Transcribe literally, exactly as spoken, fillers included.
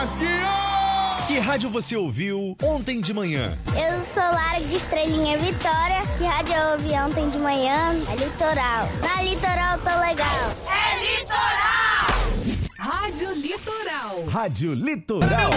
Lasguinha! Que rádio você ouviu ontem de manhã? Eu sou Lara de Estrelinha Vitória. Que rádio eu ouvi ontem de manhã? É Litoral. Na Litoral tô legal. É Litoral! Rádio Litoral. Rádio Litoral.